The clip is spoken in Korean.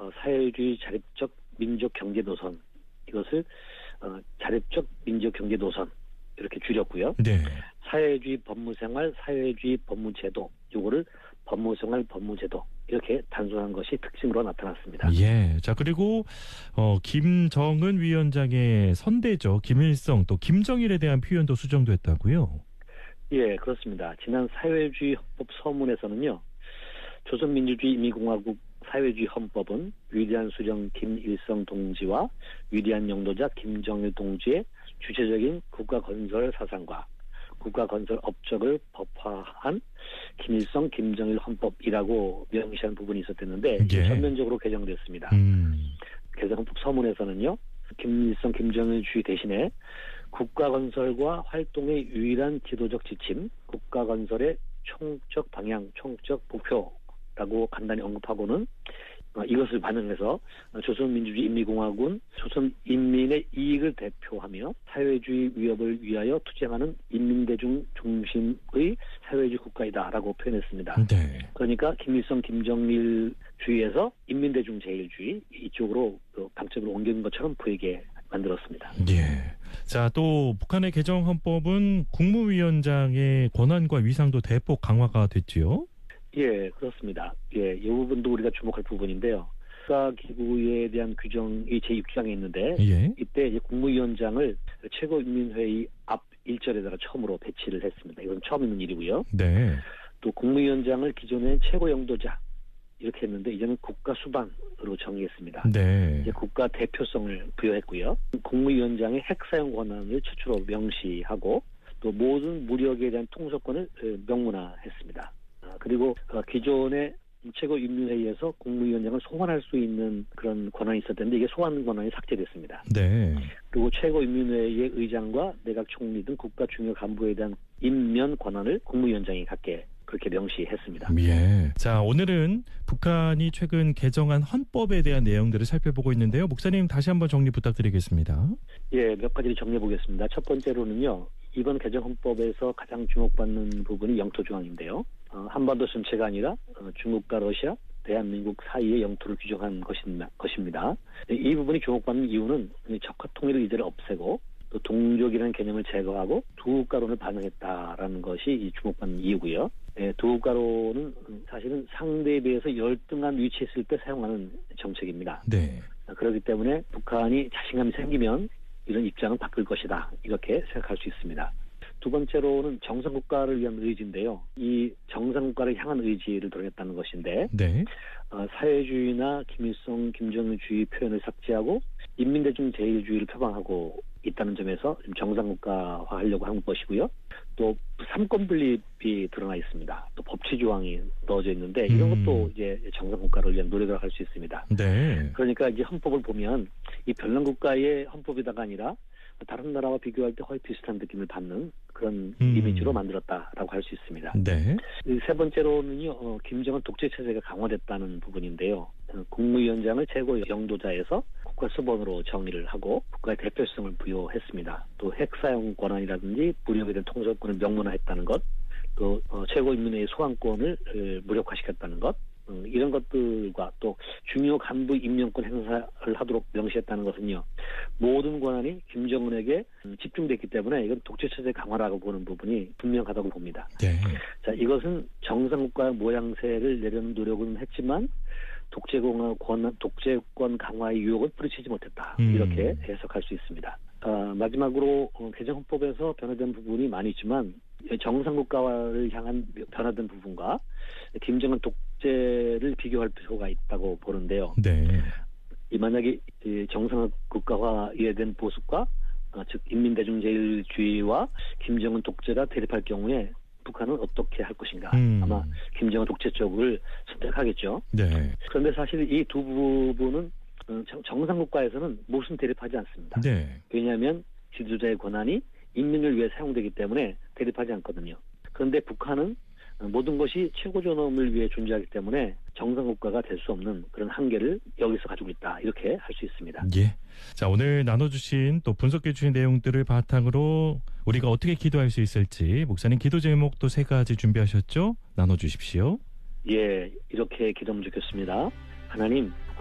사회주의 자립적 민족 경제 노선, 이것을 자립적 민족 경제 노선 이렇게 줄였고요. 네. 사회주의 법무생활, 사회주의 법무제도, 요거를 법무생활, 법무제도 이렇게 단순한 것이 특징으로 나타났습니다. 예. 자, 그리고 김정은 위원장의 선대죠. 김일성 또 김정일에 대한 표현도 수정됐다고요? 예, 그렇습니다. 지난 사회주의 헌법 서문에서는요, 조선민주주의 인민공화국 사회주의 헌법은 위대한 수령 김일성 동지와 위대한 영도자 김정일 동지의 주체적인 국가 건설 사상과 국가 건설 업적을 법화한 김일성 김정일 헌법이라고 명시한 부분이 있었는데 예. 전면적으로 개정됐습니다. 개정헌법 서문에서는요, 김일성 김정일 주의 대신에 국가 건설과 활동의 유일한 지도적 지침, 국가 건설의 총적 방향, 총적 목표라고 간단히 언급하고는 이것을 반영해서 조선민주주의 인민공화국은 조선인민의 이익을 대표하며 사회주의 위협을 위하여 투쟁하는 인민대중 중심의 사회주의 국가이다라고 표현했습니다. 네. 그러니까 김일성 김정일 주의에서 인민대중 제일주의 이쪽으로 방점을 옮긴 것처럼 보이게 만들었습니다. 예. 자, 또 북한의 개정 헌법은 국무위원장의 권한과 위상도 대폭 강화가 됐지요? 예, 그렇습니다. 예, 이 부분도 우리가 주목할 부분인데요. 국가기구에 대한 규정이 제6장에 있는데, 예. 이때 이제 국무위원장을 최고인민회의 앞 1절에다가 처음으로 배치를 했습니다. 이건 처음 있는 일이고요. 네. 또 국무위원장을 기존에 최고영도자 이렇게 했는데 이제는 국가수반으로 정의했습니다. 네. 이제 국가 대표성을 부여했고요. 국무위원장의 핵사용 권한을 최초로 명시하고 또 모든 무력에 대한 통솔권을 명문화했습니다. 그리고 기존의 최고인민회의에서 국무위원장을 소환할 수 있는 그런 권한이 있었는데 이게 소환 권한이 삭제됐습니다. 네. 그리고 최고인민회의의 의장과 내각 총리 등 국가 중요 간부에 대한 임면 권한을 국무위원장이 갖게 그렇게 명시했습니다. 예. 자, 오늘은 북한이 최근 개정한 헌법에 대한 내용들을 살펴보고 있는데요. 목사님 다시 한번 정리 부탁드리겠습니다. 예, 몇 가지를 정리해 보겠습니다. 첫 번째로는요, 이번 개정 헌법에서 가장 주목받는 부분이 영토 조항인데요. 한반도 전체가 아니라 중국과 러시아, 대한민국 사이의 영토를 규정한 것입니다. 이 부분이 주목받는 이유는 적화 통일 의제를 없애고 또 동족이라는 개념을 제거하고 두 국가론을 반영했다라는 것이 주목받는 이유고요. 두 국가론은 사실은 상대에 비해서 열등한 위치에 있을 때 사용하는 정책입니다. 네. 그렇기 때문에 북한이 자신감이 생기면 이런 입장을 바꿀 것이다, 이렇게 생각할 수 있습니다. 두 번째로는 정상국가를 위한 의지인데요. 이 정상국가를 향한 의지를 드러냈다는 것인데, 네. 사회주의나 김일성, 김정일주의 표현을 삭제하고 인민대중 제일주의를 표방하고 있다는 점에서 정상국가화하려고 한 것이고요. 또 삼권 분립이 드러나 있습니다. 또 법치 조항이 넣어져 있는데 이런 것도 이제 정상국가를 위한 노력을 할 수 있습니다. 네. 그러니까 이제 헌법을 보면 이 별난국가의 헌법이다가 아니라 다른 나라와 비교할 때 거의 비슷한 느낌을 받는 그런 이미지로 만들었다라고 할 수 있습니다. 네. 세 번째로는요, 김정은 독재 체제가 강화됐다는 부분인데요. 국무위원장을 최고 영도자에서 국가수반으로 정의를 하고 국가의 대표성을 부여했습니다. 또 핵사용 권한이라든지 무력에 대한 통솔권을 명문화했다는 것, 또 최고인민회의 소환권을 무력화시켰다는 것, 이런 것들과 또 중요 간부 임명권 행사를 하도록 명시했다는 것은요, 모든 권한이 김정은에게 집중됐기 때문에 이건 독재체제 강화라고 보는 부분이 분명하다고 봅니다. 네. 자, 이것은 정상국가의 모양새를 내려는 노력은 했지만 독재권 강화의 유혹을 뿌리치지 못했다, 이렇게 해석할 수 있습니다. 마지막으로 개정헌법에서 변화된 부분이 많이 있지만 정상국가를 향한 변화된 부분과 김정은 독재를 비교할 필요가 있다고 보는데요. 네. 만약에 정상국가화에 대한 보수과 즉 인민대중제일주의와 김정은 독재가 대립할 경우에 북한은 어떻게 할 것인가. 아마 김정은 독재 쪽을 선택하겠죠. 네. 그런데 사실 이 두 부분은 정상국가에서는 무슨 대립하지 않습니다. 네. 왜냐하면 지도자의 권한이 인민을 위해 사용되기 때문에 대립하지 않거든요. 그런데 북한은 모든 것이 최고존엄을 위해 존재하기 때문에 정상국가가 될 수 없는 그런 한계를 여기서 가지고 있다, 이렇게 할 수 있습니다. 예. 자, 오늘 나눠주신 또 분석해 주신 내용들을 바탕으로 우리가 어떻게 기도할 수 있을지 목사님 기도 제목 또 3가지 준비하셨죠? 나눠주십시오. 예, 이렇게 기도하면 좋겠습니다. 하나님,